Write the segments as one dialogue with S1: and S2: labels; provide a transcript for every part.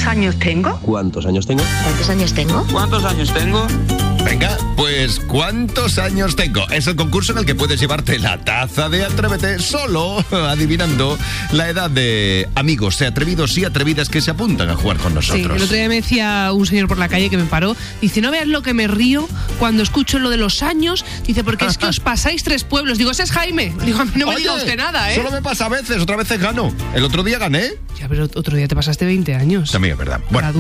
S1: ¿Cuántos años tengo?
S2: ¿Cuántos años tengo?
S3: ¿Cuántos años tengo?
S4: ¿Cuántos años tengo?
S5: Venga, pues ¿cuántos años tengo? Es el concurso en el que puedes llevarte la taza de Atrévete solo adivinando la edad de amigos, atrevidos y atrevidas que se apuntan a jugar con nosotros.
S6: Sí, el otro día me decía un señor por la calle que me paró, dice, no veas lo que me río cuando escucho lo de los años, dice, porque es que os pasáis 3 pueblos. Digo, ese es Jaime. Digo, a mí no me diga usted nada, ¿eh?
S5: Solo me pasa a veces, otras veces gano. El otro día gané.
S6: Ya, pero otro día te pasaste 20 años.
S5: También es verdad. Bueno,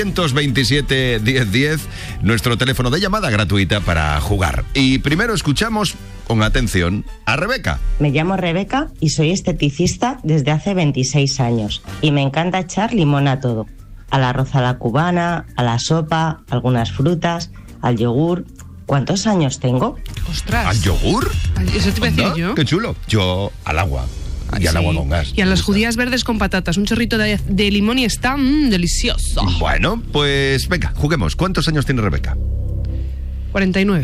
S5: 927-1010, nuestro teléfono de llamada gratuita para jugar. Y primero escuchamos con atención a Rebeca.
S7: Me llamo Rebeca y soy esteticista desde hace 26 años. Y me encanta echar limón a todo. Al arroz a la cubana, a la sopa, a algunas frutas, al yogur. ¿Cuántos años tengo?
S6: ¡Ostras!
S5: ¿Al yogur?
S6: Eso te iba a decir yo.
S5: ¡Qué chulo! Yo al agua. Y al agua con gas.
S6: Y a las judías verdes con patatas. Un chorrito de limón y está delicioso.
S5: Bueno, pues venga, juguemos. ¿Cuántos años tiene Rebeca?
S6: 49.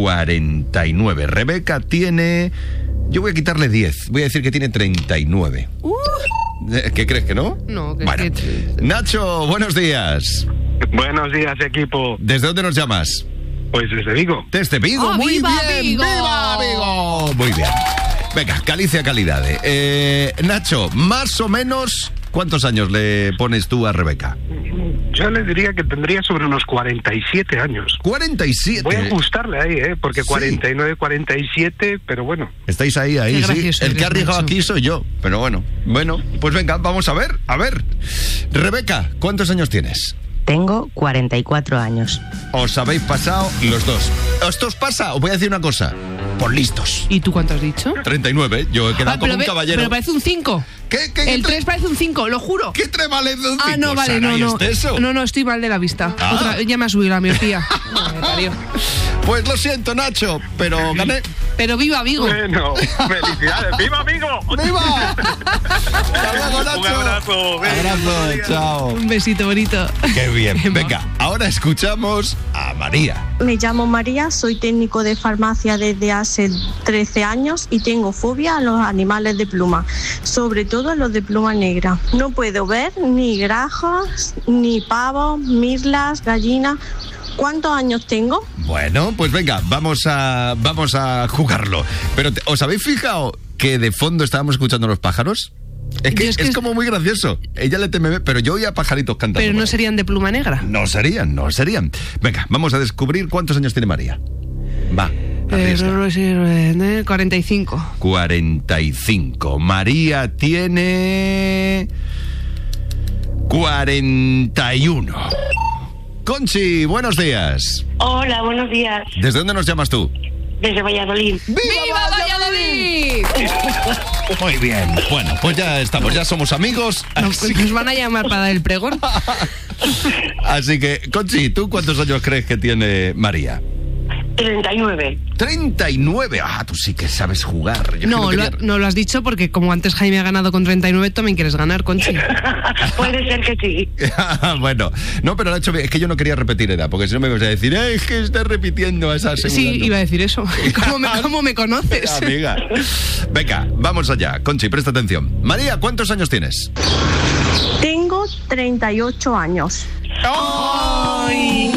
S5: 49. Rebeca tiene... Yo voy a quitarle 10. Voy a decir que tiene 39. ¿Qué crees que no?
S6: No, que
S5: bueno. Nacho, buenos días.
S8: Buenos días, equipo.
S5: ¿Desde dónde nos llamas?
S8: Pues desde Vigo.
S5: Desde Vigo,
S6: ¡Oh,
S5: muy
S6: viva
S5: bien.
S6: Vigo!
S5: ¡Viva Vigo! Muy bien. Venga, calicia calidad. Nacho, más o menos, ¿cuántos años le pones tú a Rebeca?
S8: Yo le diría que tendría sobre unos 47 años.
S5: 47.
S8: Voy a ajustarle ahí, porque 49, 47, pero bueno.
S5: Estáis ahí, sí. El que ha arriesgado aquí soy yo, pero bueno. Bueno, pues venga, vamos a ver. Rebeca, ¿cuántos años tienes?
S7: Tengo 44 años.
S5: Os habéis pasado los dos. ¿Esto os pasa? Os voy a decir una cosa. Por listos.
S6: ¿Y tú cuánto has dicho?
S5: 39. Yo he quedado como un caballero.
S6: Pero parece un 5.
S5: ¿Qué?
S6: El 3 parece un 5, lo juro.
S5: ¿Qué 3 vale de un 5?
S6: No, vale,
S5: Sara,
S6: no.
S5: Eso?
S6: No, estoy mal de la vista. Ya me ha subido la miopía.
S5: Pues lo siento, Nacho, pero gané.
S6: Pero viva Vigo.
S8: Bueno, felicidades. ¡Viva Vigo!
S5: ¡Viva! Hasta luego, Nacho.
S8: Un abrazo.
S5: Abrazo, chao.
S6: Un besito bonito.
S5: Qué bien. Venga, ahora escuchamos a María.
S9: Me llamo María, soy técnico de farmacia desde hace 13 años y tengo fobia a los animales de pluma, sobre todo los de pluma negra. No puedo ver ni granjas, ni pavos, mirlas, gallinas. ¿Cuántos años tengo?
S5: Bueno, pues venga, vamos a jugarlo. Pero ¿os habéis fijado que de fondo estábamos escuchando los pájaros? Es que es como muy gracioso. Ella le teme, pero yo oía pajaritos cantando.
S6: Pero no serían de pluma negra.
S5: No serían. Venga, vamos a descubrir cuántos años tiene María. Va.
S6: 45.
S5: 45. María tiene 41. Conchi, buenos días.
S10: Hola, buenos días.
S5: ¿Desde dónde nos llamas tú?
S10: Desde Valladolid.
S6: ¡Viva Valladolid!
S5: Muy bien. Bueno, pues ya estamos, ya somos amigos.
S6: Nos van a llamar para dar el pregón.
S5: Así que, Conchi, ¿tú cuántos años crees que tiene María?
S10: 39.
S5: 39. Tú sí que sabes jugar.
S6: No lo has dicho porque como antes Jaime ha ganado con 39, tú también quieres ganar, Conchi.
S10: Puede ser que sí.
S5: Bueno, no, pero es que yo no quería repetir edad, porque si no me ibas a decir, es que estás repitiendo a esa segunda.
S6: Sí, iba a decir eso. ¿Cómo me conoces?
S5: Amiga. Venga, vamos allá. Conchi, presta atención. María, ¿cuántos años tienes?
S9: Tengo 38 años.
S5: ¡Ay!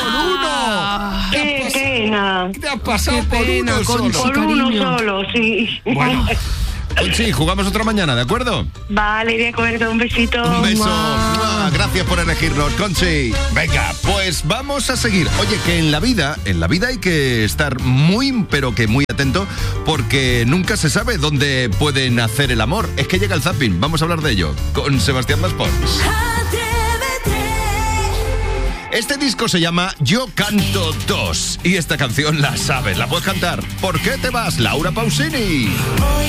S10: ¡Qué pena!
S5: Te has pasado por uno solo.
S10: Por uno solo, sí.
S5: Bueno, Conchi, jugamos otra mañana, ¿de acuerdo?
S10: Vale, de acuerdo, un besito.
S5: Un beso. Gracias por elegirnos, Conchi. Venga, pues vamos a seguir. Oye, que en la vida hay que estar muy, pero que muy atento, porque nunca se sabe dónde puede nacer el amor. Es que llega el zapping, vamos a hablar de ello con Sebastián Maspons. Este disco se llama Yo Canto 2 y esta canción la sabes, la puedes cantar. ¿Por qué te vas, Laura Pausini?
S11: Voy